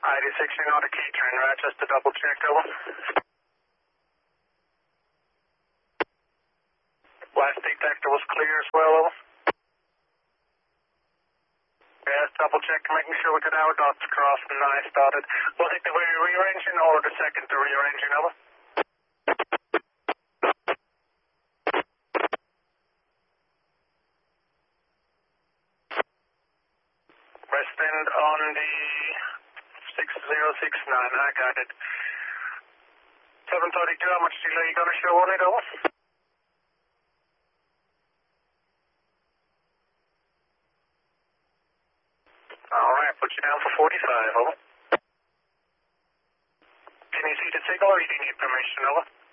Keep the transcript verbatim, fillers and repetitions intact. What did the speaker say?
eighty-six, you're not a key train, right? Just to double check, over. Last detector was clear as well, over. Yes, double check, making sure we got our dots crossed and I started. Was it the rear engine or the second to rear engine, over? West end on the six zero six nine, I got it. seven thirty-two, how much delay you gonna show on it, over? Alright, put you down for forty-five, over. Can you see the signal or you need permission, over?